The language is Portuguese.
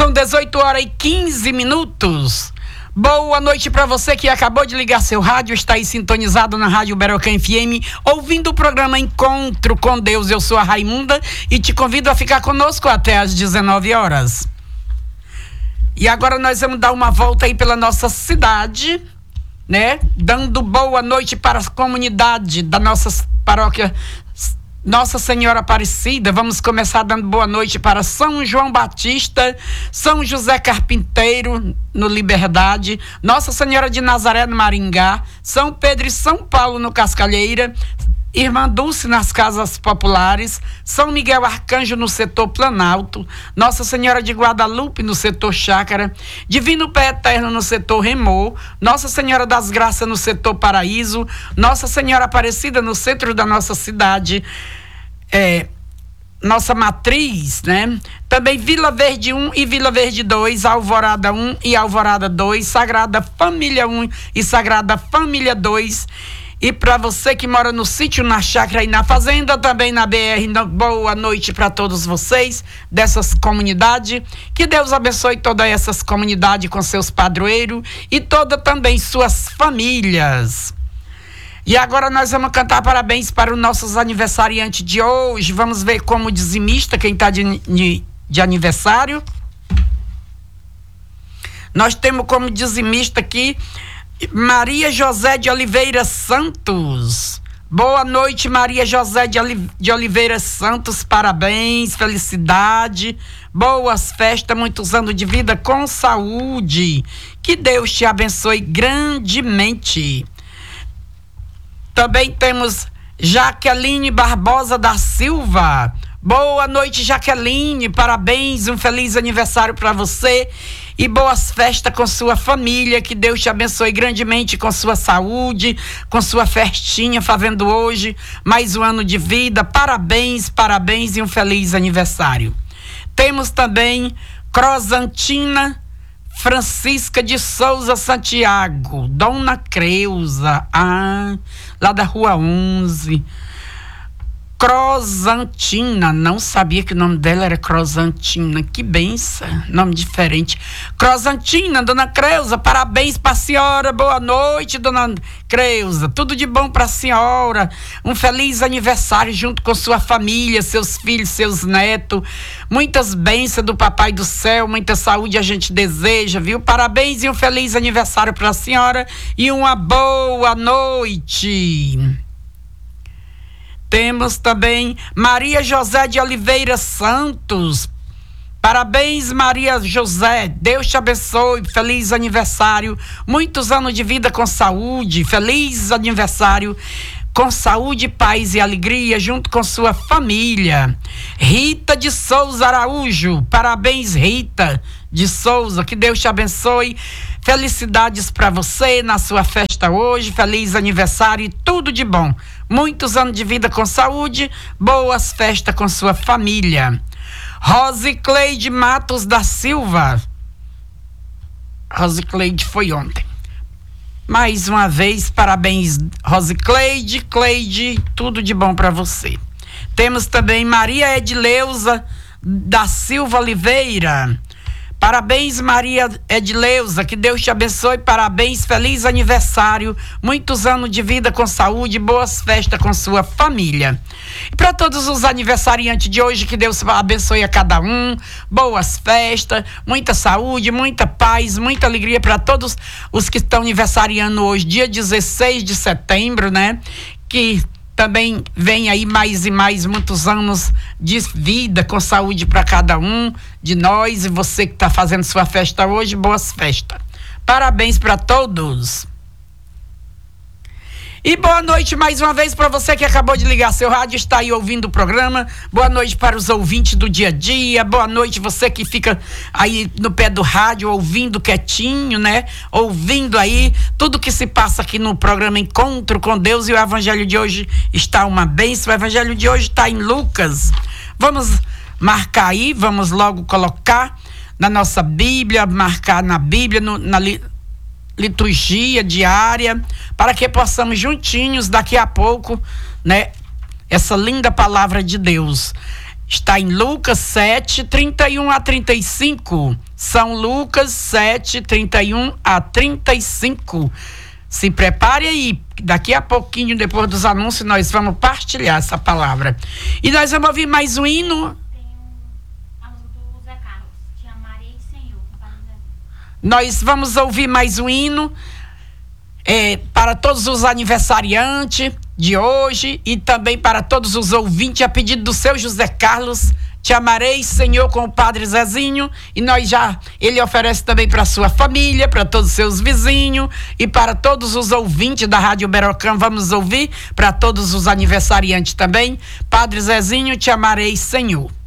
São 18h15. Boa noite para você que acabou de ligar seu rádio, está aí sintonizado na Rádio Berocã FM, ouvindo o programa Encontro com Deus. Eu sou a Raimunda e te convido a ficar conosco até às 19 horas. E agora nós vamos dar uma volta aí pela nossa cidade, né? Dando boa noite para a comunidade da nossa paróquia Nossa Senhora Aparecida. Vamos começar dando boa noite para São João Batista, São José Carpinteiro, no Liberdade, Nossa Senhora de Nazaré, no Maringá, São Pedro e São Paulo, no Cascalheira, Irmã Dulce, nas Casas Populares, São Miguel Arcanjo, no setor Planalto, Nossa Senhora de Guadalupe, no setor Chácara, Divino Pé Eterno, no setor Remor, Nossa Senhora das Graças, no setor Paraíso, Nossa Senhora Aparecida, no centro da nossa cidade, nossa matriz, né? Também Vila Verde 1 e Vila Verde 2, Alvorada 1 e Alvorada 2, Sagrada Família 1 e Sagrada Família 2. E para você que mora no sítio, na chácara e na fazenda, também na BR, boa noite para todos vocês dessas comunidades. Que Deus abençoe todas essas comunidades com seus padroeiros e todas também suas famílias. E agora nós vamos cantar parabéns para os nossos aniversariantes de hoje. Vamos ver como dizimista, quem está de aniversário. Nós temos como dizimista aqui Maria José de Oliveira Santos. Boa noite, Maria José de Oliveira Santos. Parabéns, felicidade, boas festas, muitos anos de vida com saúde. Que Deus te abençoe grandemente. Também temos Jaqueline Barbosa da Silva. Boa noite, Jaqueline, parabéns, um feliz aniversário para você e boas festas com sua família. Que Deus te abençoe grandemente com sua saúde, com sua festinha, fazendo hoje mais um ano de vida. Parabéns, parabéns e um feliz aniversário. Temos também Crosantina Francisca de Souza Santiago, Dona Creuza, lá da Rua 11. Crosantina, não sabia que o nome dela era Crosantina, que benção, nome diferente. Crosantina, Dona Creuza, parabéns para a senhora, boa noite, Dona Creuza, tudo de bom para a senhora, um feliz aniversário junto com sua família, seus filhos, seus netos, muitas bênçãos do Papai do Céu, muita saúde a gente deseja, viu? Parabéns e um feliz aniversário para a senhora e uma boa noite. Temos também Maria José de Oliveira Santos. Parabéns, Maria José. Deus te abençoe. Feliz aniversário. Muitos anos de vida com saúde. Feliz aniversário com saúde, paz e alegria junto com sua família. Rita de Souza Araújo. Parabéns, Rita de Souza. Que Deus te abençoe. Felicidades para você na sua festa hoje. Feliz aniversário e tudo de bom. Muitos anos de vida com saúde, boas festas com sua família. Rosicleide Matos da Silva. Rosicleide foi ontem. Mais uma vez, parabéns, Rosicleide, Cleide, tudo de bom para você. Temos também Maria Edileuza da Silva Oliveira. Parabéns, Maria Edileuza, que Deus te abençoe, parabéns, feliz aniversário, muitos anos de vida com saúde, boas festas com sua família. E para todos os aniversariantes de hoje, que Deus abençoe a cada um, boas festas, muita saúde, muita paz, muita alegria para todos os que estão aniversariando hoje, dia 16 de setembro, né? Que também vem aí mais e mais muitos anos de vida com saúde para cada um de nós. E você que está fazendo sua festa hoje, boas festas. Parabéns para todos. E boa noite mais uma vez para você que acabou de ligar seu rádio, está aí ouvindo o programa. Boa noite para os ouvintes do dia a dia. Boa noite você que fica aí no pé do rádio ouvindo quietinho, né? Ouvindo aí tudo que se passa aqui no programa Encontro com Deus. E o evangelho de hoje está uma bênção. O evangelho de hoje está em Lucas. Vamos marcar aí, vamos logo colocar na nossa Bíblia, marcar na Bíblia, na liturgia diária, para que possamos juntinhos daqui a pouco, né, essa linda palavra de Deus. Está em Lucas 7, 31 a 35. São Lucas 7, 31 a 35. Se prepare aí, daqui a pouquinho, depois dos anúncios, nós vamos partilhar essa palavra. E nós vamos ouvir mais um hino. Nós vamos ouvir mais um hino para todos os aniversariantes de hoje e também para todos os ouvintes, a pedido do seu José Carlos. Te amarei, Senhor, com o Padre Zezinho, e ele oferece também para sua família, para todos os seus vizinhos e para todos os ouvintes da Rádio Berocã. Vamos ouvir para todos os aniversariantes também. Padre Zezinho, te amarei, Senhor.